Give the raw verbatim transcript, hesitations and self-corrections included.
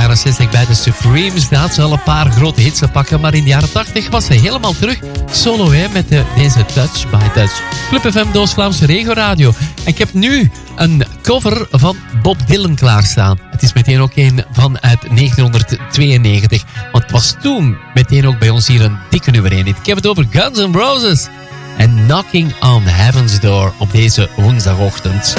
jaren zestig bij de Supremes. Daar had ze al een paar grote hits te pakken. Maar in de jaren tachtig was ze helemaal terug. Solo hè, met de, deze Touch by Touch. Club F M, Doos Vlaamse Regio Radio. En ik heb nu een cover van Bob Dylan klaarstaan. Het is meteen ook een van uit negentien tweeënnegentig. Want het was toen meteen ook bij ons hier een dikke nummer één. Ik heb het over Guns N' Roses. En Knocking on Heaven's Door op deze woensdagochtend.